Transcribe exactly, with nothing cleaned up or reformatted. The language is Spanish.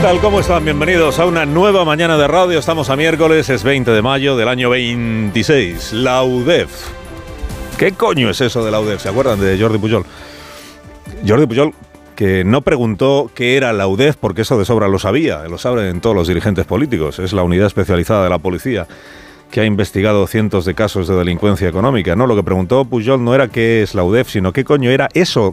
tal? ¿Cómo están? Bienvenidos a una nueva mañana de radio. Estamos a miércoles, es veinte de mayo del año veintiséis. La U D E F. ¿Qué coño es eso de la U D E F? ¿Se acuerdan de Jordi Pujol? Jordi Pujol, que no preguntó qué era la U D E F, porque eso de sobra lo sabía, lo saben todos los dirigentes políticos. Es la unidad especializada de la policía que ha investigado cientos de casos de delincuencia económica. No, lo que preguntó Pujol no era qué es la U D E F, sino qué coño era eso